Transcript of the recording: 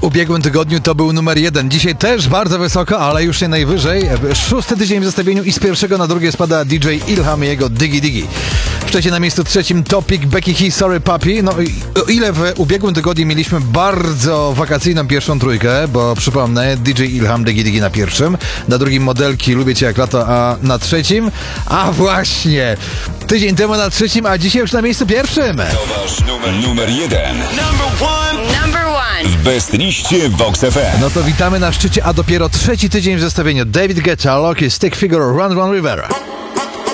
W ubiegłym tygodniu to był numer 1. Dzisiaj też bardzo wysoko, ale już nie najwyżej. 6. tydzień w zestawieniu i z pierwszego na drugie spada DJ Ilham i jego Diggy Diggy. Wcześniej na miejscu 3. Topic, Becky H, Sorry Papi. No i o ile w ubiegłym tygodniu mieliśmy bardzo wakacyjną pierwszą trójkę, bo przypomnę, DJ Ilham, Diggy Diggy na pierwszym, na drugim Modelki, Lubię Cię jak lato, a na trzecim, a właśnie, tydzień temu na trzecim, a dzisiaj już na miejscu pierwszym. To wasz numer 1. Number one. W Best liście Vox FM. No to witamy na szczycie, a dopiero 3. tydzień w zestawieniu. David Guetta, Loki, Stick Figure, Run Run River.